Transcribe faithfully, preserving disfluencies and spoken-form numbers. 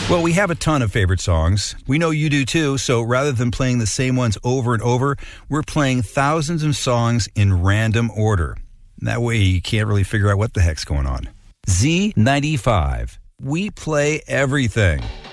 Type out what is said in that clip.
Well, we have a ton of favorite songs. We know you do too, so rather than playing the same ones over and over, we're playing thousands of songs in random order. That way you can't really figure out what the heck's going on. Z ninety-five. We play everything.